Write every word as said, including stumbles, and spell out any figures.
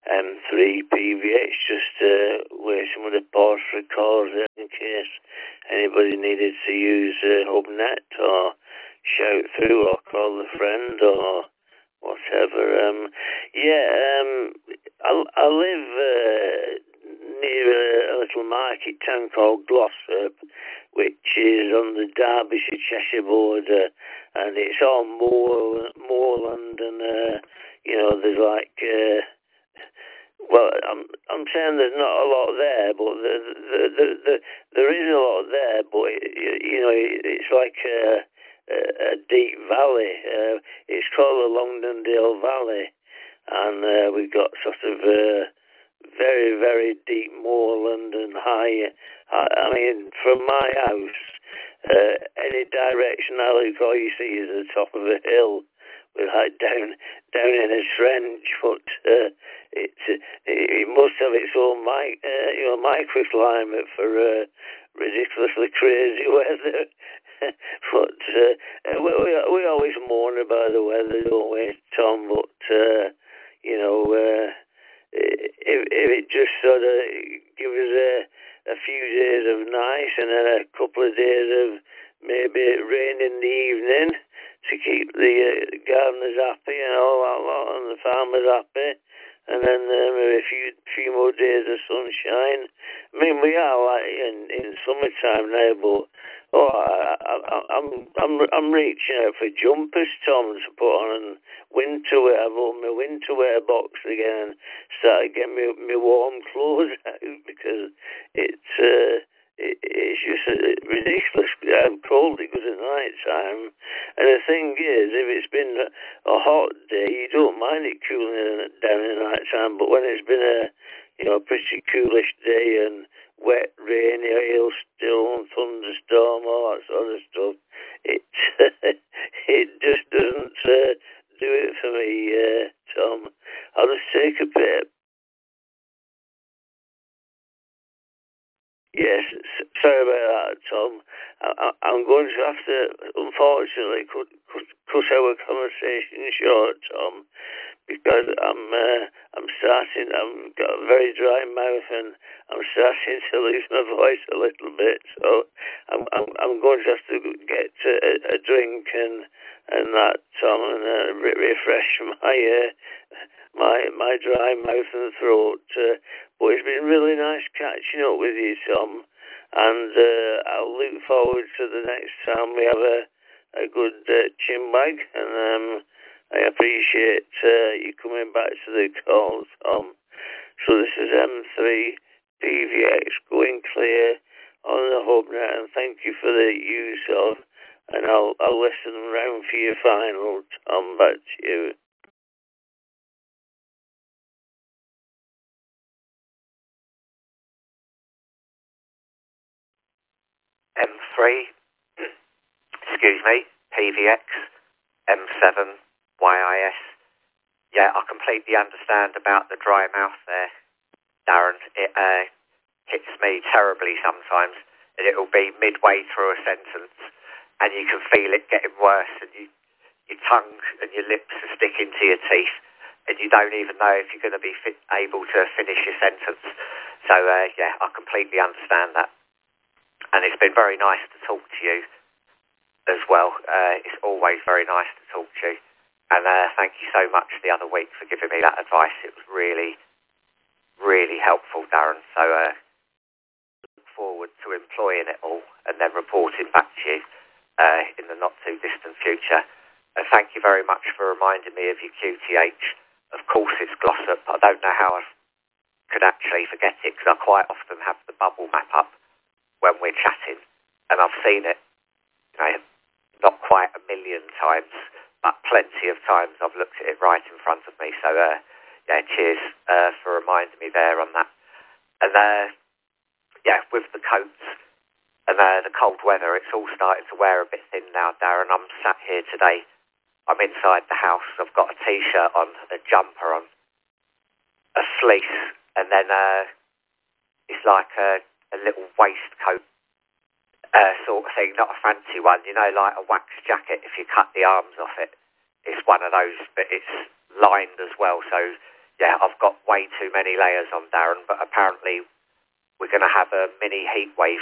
M three P V X, just uh, waiting with the pause recorder in case anybody needed to use uh, HubNet or shout through or call a friend or whatever. Um, yeah, um, I, I live uh, near a, a little market town called Glossop, which is on the Derbyshire-Cheshire border, and it's all moor, moorland, and uh, you know, there's like. Uh, Well, I'm I'm saying there's not a lot there, but the, the, the, the, there is a lot there. But it, you know, it's like a, a, a deep valley. Uh, it's called the Longdendale Valley, and uh, we've got sort of uh, very very deep moorland and high. I, I mean, from my house, uh, any direction I look, all you see is the top of a hill. We're like down down in a trench, but uh, it it must have its own mic, uh, you know, microclimate for uh, ridiculously crazy weather. But uh, we, we we always mourn about the weather, don't we, Tom? But uh, you know, uh, if if it just sort of gives us a a few days of nice and then a couple of days of maybe rain in the evening, to keep the uh, gardeners happy and all that lot, and the farmers happy, and then uh, maybe a few few more days of sunshine. I mean, we are like in, in summertime now, but oh, I, I, I'm I'm I'm reaching out for jumpers, Tom, to put on, and winter wear. I've opened my winter wear box again and started getting me my warm clothes out because it's. Uh, It, it's just uh, ridiculous how cold it goes at night time. And the thing is, if it's been a hot day, you don't mind it cooling down in the night time. But when it's been a, you know, pretty coolish day and wet, rainy, hailstorm, thunderstorm, all that sort of stuff, it it just doesn't uh, do it for me, uh, Tom. I'll just take a bit. Yes, sorry about that, Tom. I, I'm going to have to, unfortunately, cut, cut, cut our conversation short, Tom, because I'm uh, I'm starting. I've got a very dry mouth, and I'm starting to lose my voice a little bit. So I'm I'm, I'm going to have to get a, a drink and and that, Tom, and uh, re- refresh my uh, my my dry mouth and throat. Uh, but it's been really nice catching up with you, Tom, and uh, I'll look forward to the next time we have a a good uh, chinwag, and um, I appreciate uh, you coming back to the call, Tom. So this is M three P V X going clear on the HubNet, and thank you for the use of. And I'll I'll listen round for your final, Tom. Back to you. M three, excuse me, P V X, M seven, Y I S. Yeah, I completely understand about the dry mouth there, Darren. It uh, hits me terribly sometimes, and it'll be midway through a sentence, and you can feel it getting worse, and you, your tongue and your lips are sticking to your teeth, and you don't even know if you're going to be fit, able to finish your sentence. So, uh, yeah, I completely understand that. And it's been very nice to talk to you as well. Uh, it's always very nice to talk to you. And uh, thank you so much the other week for giving me that advice. It was really, really helpful, Darren. So uh, look forward to employing it all and then reporting back to you uh, in the not-too-distant future. And thank you very much for reminding me of your Q T H. Of course, it's Glossop. I don't know how I could actually forget it because I quite often have the bubble map up when we're chatting, and I've seen it, you know, not quite a million times, but plenty of times I've looked at it right in front of me. So, uh, yeah, cheers uh, for reminding me there on that. And, uh, yeah, with the coats and uh, the cold weather, it's all starting to wear a bit thin now, Darren. I'm sat here today. I'm inside the house. I've got a T-shirt on, a jumper on, a fleece, and then uh, it's like a a little waistcoat uh, sort of thing, not a fancy one, you know, like a wax jacket if you cut the arms off it. It's one of those, but it's lined as well, so yeah, I've got way too many layers on, Darren, but apparently we're going to have a mini heat wave